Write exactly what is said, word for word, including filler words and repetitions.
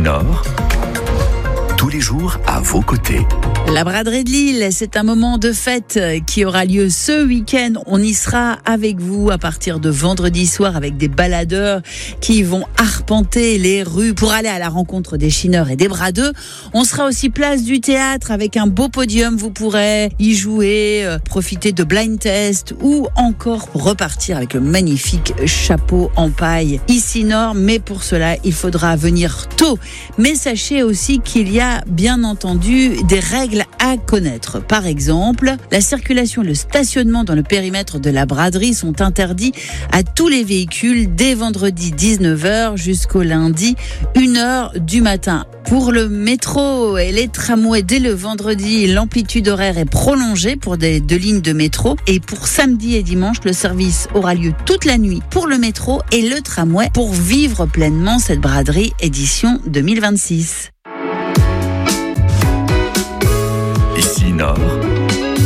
Nord, tous les jours à vos côtés. La braderie de Lille, c'est un moment de fête qui aura lieu ce week-end. On y sera avec vous à partir de vendredi soir avec des baladeurs qui vont arpenter les rues pour aller à la rencontre des chineurs et des bradeux. On sera aussi place du théâtre avec un beau podium. Vous pourrez y jouer, profiter de blind test ou encore repartir avec le magnifique chapeau en paille ici Nord. Mais pour cela, il faudra venir tôt. Mais sachez aussi qu'il y a bien entendu des règles à connaître. Par exemple, la circulation et le stationnement dans le périmètre de la braderie sont interdits à tous les véhicules dès vendredi dix-neuf heures jusqu'au lundi une heure du matin. Pour le métro et les tramways, dès le vendredi, l'amplitude horaire est prolongée pour des deux lignes de métro. Et pour samedi et dimanche, le service aura lieu toute la nuit pour le métro et le tramway pour vivre pleinement cette braderie édition deux mille vingt-six.